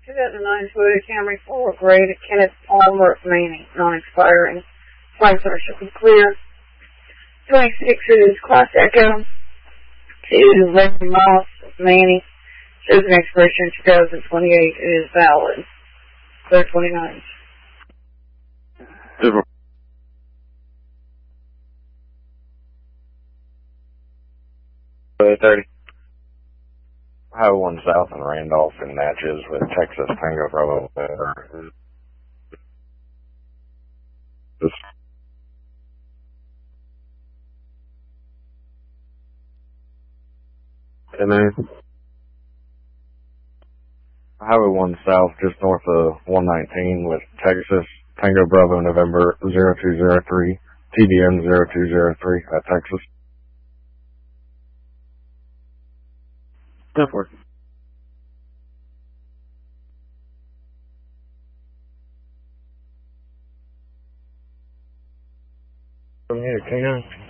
2009 Toyota Camry 4 grade at Kenneth Palmer, Manning, non-expiring. Flights are should be clear. 26 is Class Echo. 2 Leslie Moss, Manning. Shows an expiration in 2028. It is valid. Clear 29. Super. $30. Highway 1 South in Randolph and Natchez with Texas Tango Bravo. And then Highway 1 South just north of 119 with Texas Tango Bravo November 0203, TDM 0203 at Texas. Go for it. From here, King.